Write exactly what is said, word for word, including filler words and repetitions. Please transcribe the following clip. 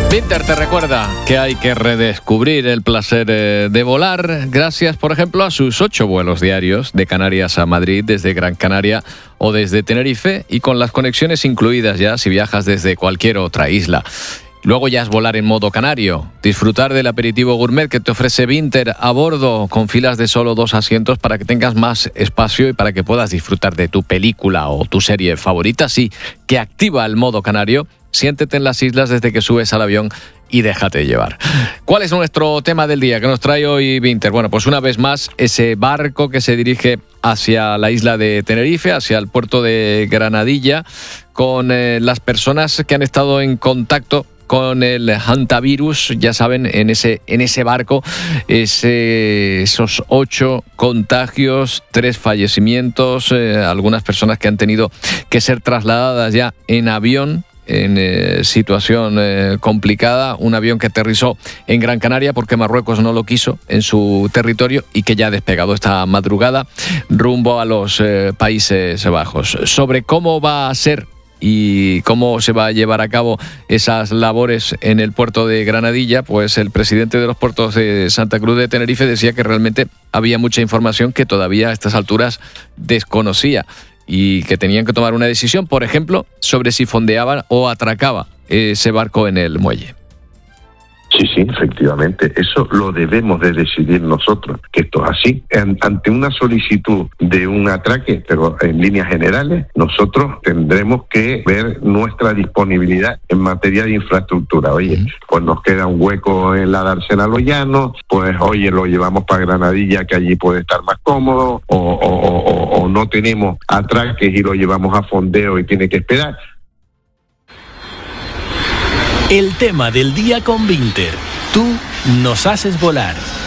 Vinter te recuerda que hay que redescubrir el placer de volar gracias, por ejemplo, a sus ocho vuelos diarios de Canarias a Madrid desde Gran Canaria o desde Tenerife y con las conexiones incluidas ya si viajas desde cualquier otra isla. Luego ya es volar en modo canario, disfrutar del aperitivo gourmet que te ofrece Vinter a bordo con filas de solo dos asientos para que tengas más espacio y para que puedas disfrutar de tu película o tu serie favorita, sí, que activa el modo canario. Siéntete en las islas desde que subes al avión y déjate llevar. ¿Cuál es nuestro tema del día que nos trae hoy Vinter? Bueno, pues una vez más, ese barco que se dirige hacia la isla de Tenerife, hacia el puerto de Granadilla, con eh, las personas que han estado en contacto con el hantavirus, ya saben, en ese, en ese barco, ese, esos ocho contagios, tres fallecimientos, eh, algunas personas que han tenido que ser trasladadas ya en avión, en eh, situación eh, complicada, un avión que aterrizó en Gran Canaria porque Marruecos no lo quiso en su territorio y que ya ha despegado esta madrugada rumbo a los eh, Países Bajos. Sobre cómo va a ser y cómo se va a llevar a cabo esas labores en el puerto de Granadilla, pues el presidente de los puertos de Santa Cruz de Tenerife decía que realmente había mucha información que todavía a estas alturas desconocía y que tenían que tomar una decisión, por ejemplo, sobre si fondeaban o atracaba ese barco en el muelle. Sí, sí, efectivamente, eso lo debemos de decidir nosotros, que esto es así. Ante una solicitud de un atraque, pero en líneas generales, nosotros tendremos que ver nuestra disponibilidad en materia de infraestructura. Oye, pues nos queda un hueco en la dársena a los llanos, pues oye, lo llevamos para Granadilla, que allí puede estar más cómodo, o, o, o, o no tenemos atraques y lo llevamos a fondeo y tiene que esperar. El tema del día con Vinter. Tú nos haces volar.